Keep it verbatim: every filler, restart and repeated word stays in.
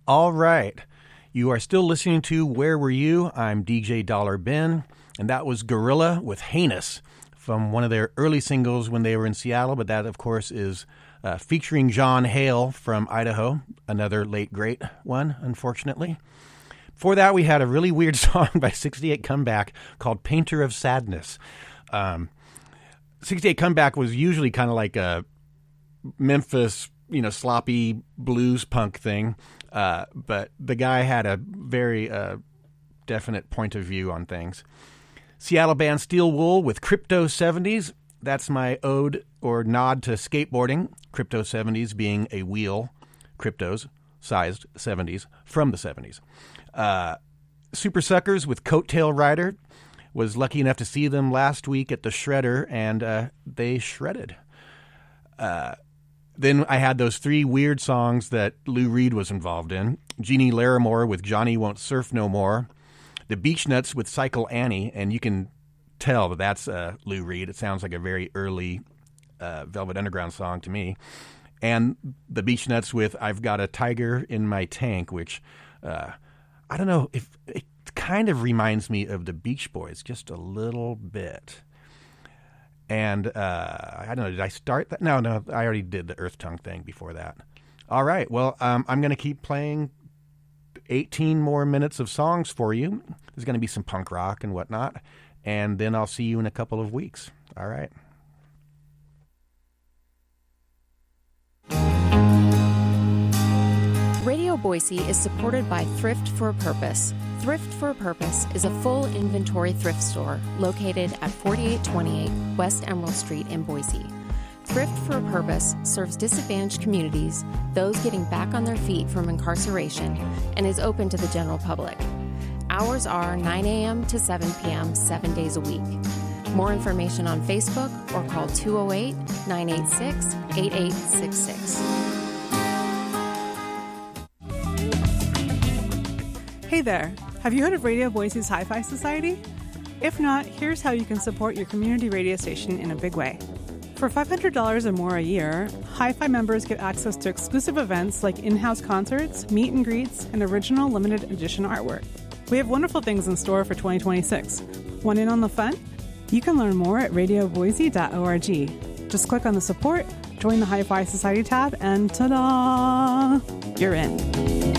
All right. You are still listening to Where Were You? I'm D J Dollar Ben, and that was Gorilla with Heinous from one of their early singles when they were in Seattle, but that, of course, is uh, featuring John Hale from Idaho, another late great one, unfortunately. Before that, we had a really weird song by sixty-eight Comeback called Painter of Sadness. Um, sixty-eight Comeback was usually kind of like a Memphis, you know, sloppy blues punk thing. Uh, but the guy had a very uh, definite point of view on things. Seattle band Steel Wool with Crypto seventies. That's my ode or nod to skateboarding. Crypto seventies being a wheel, Cryptos sized seventies from the seventies. Uh, Super Suckers with Coattail Rider. Was lucky enough to see them last week at the Shredder, and uh, they shredded. Uh Then I had those three weird songs that Lou Reed was involved in. Jeannie Larimore with Johnny Won't Surf No More. The Beachnuts with Cycle Annie. And you can tell that that's uh, Lou Reed. It sounds like a very early uh, Velvet Underground song to me. And the Beachnuts with I've Got a Tiger in My Tank, which uh, I don't know, if it kind of reminds me of the Beach Boys just a little bit. And uh, I don't know, did I start that? No, no, I already did the Earth Tongue thing before that. All right, well, um, I'm going to keep playing eighteen more minutes of songs for you. There's going to be some punk rock and whatnot. And then I'll see you in a couple of weeks. All right. Radio Boise is supported by Thrift for a Purpose. Thrift for a Purpose is a full inventory thrift store located at forty-eight twenty-eight West Emerald Street in Boise. Thrift for a Purpose serves disadvantaged communities, those getting back on their feet from incarceration, and is open to the general public. Hours are nine a.m. to seven p.m. seven days a week. More information on Facebook or call two oh eight, nine eight six, eight eight six six. Hey there, have you heard of Radio Boise's Hi-Fi Society? If not, here's how you can support your community radio station in a big way. For five hundred dollars or more a year, Hi-Fi members get access to exclusive events like in-house concerts, meet and greets, and original limited edition artwork. We have wonderful things in store for twenty twenty-six. Want in on the fun? You can learn more at radio boise dot org. Just click on the support, join the Hi-Fi Society tab, and ta-da! You're in.